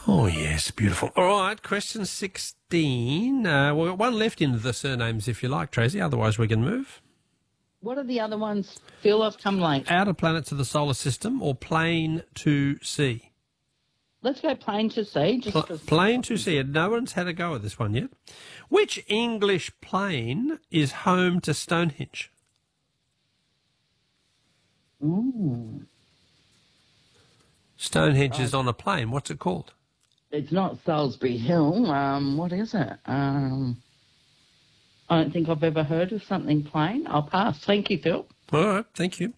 Oh, yes, beautiful. All right, question 16. We've got one left in the surnames if you like, Tracy. Otherwise, we can move. What are the other ones? Phil, I've come late. Outer planets of the solar system or plain to sea? Let's go plain to sea. Plain to sea. No one's had a go at this one yet. Which English plain is home to Stonehenge? Ooh. Stonehenge is on a plain. What's it called? It's not Salisbury Hill. What is it? I don't think I've ever heard of something plain. I'll pass. Thank you, Phil. All right, thank you.